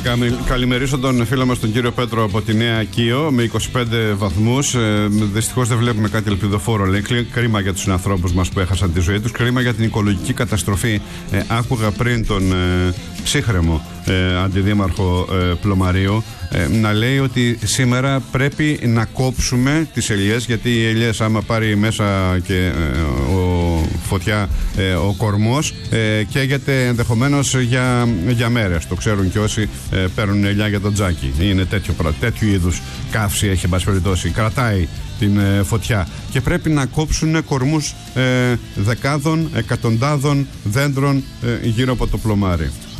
καλημερίσω τον φίλο μας τον κύριο Πέτρο από τη Νέα Κίο με 25 βαθμούς. Δυστυχώς δεν βλέπουμε κάτι ελπιδοφόρο, λέει. Κρίμα για τους ανθρώπους μας που έχασαν τη ζωή τους. Κρίμα για την οικολογική καταστροφή. Άκουγα πριν τον ψύχρεμο αντιδήμαρχο Πλωμαρίου να λέει ότι σήμερα πρέπει να κόψουμε τις ελιές, γιατί οι ελιές άμα πάρει μέσα και φωτιά ο κορμός καίγεται ενδεχομένως για μέρες. Το ξέρουν και όσοι παίρνουν ελιά για το τζάκι. Είναι τέτοιου είδους καύση, έχει εν πάση περιπτώσει, κρατάει την φωτιά και πρέπει να κόψουν κορμούς δεκάδων, εκατοντάδων δέντρων γύρω από το Πλωμάρι.